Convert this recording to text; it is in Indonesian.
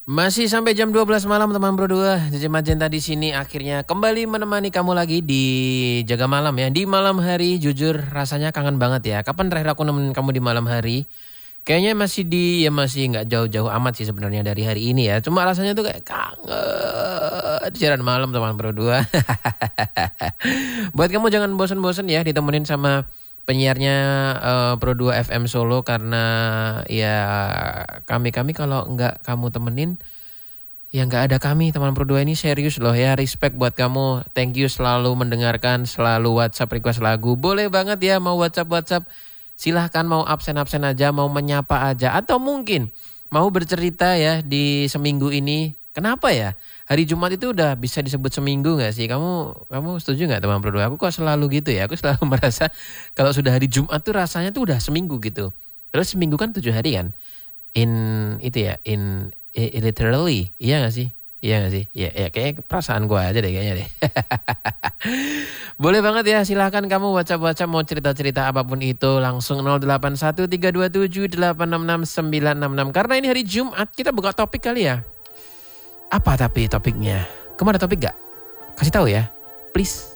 Masih sampai jam 12 malam teman Bro 2. Jaja Magenta di sini akhirnya kembali menemani kamu lagi di Jaga Malam ya. Di malam hari jujur rasanya kangen banget ya. Kapan terakhir aku nemenin kamu di malam hari? Kayaknya masih nggak jauh-jauh amat sih sebenarnya dari hari ini ya. Cuma rasanya tuh kayak kangen siaran malam teman Bro 2. Buat kamu jangan bosan-bosan ya ditemenin sama penyiarnya Pro 2 FM Solo karena ya kami kalau nggak kamu temenin ya nggak ada kami teman Pro 2 ini serius loh ya, respect buat kamu, thank you selalu mendengarkan, selalu WhatsApp request lagu, boleh banget ya mau WhatsApp silahkan, mau absen aja, mau menyapa aja, atau mungkin mau bercerita ya di seminggu ini. Kenapa ya? Hari Jumat itu udah bisa disebut seminggu gak sih? Kamu setuju gak teman Bro 2? Aku kok selalu gitu ya. Aku selalu merasa kalau sudah hari Jumat tuh rasanya tuh udah seminggu gitu. Terus seminggu kan 7 hari kan? In itu ya, literally. Iya gak sih? Iya gak sih? Ya kayak perasaan gue aja deh kayaknya deh. Boleh banget ya, silahkan kamu WhatsApp mau cerita-cerita apapun itu langsung 081327866966. Karena ini hari Jumat kita buka topik kali ya. Apa tapi topiknya? Kamu ada topik gak? Kasih tahu ya, please.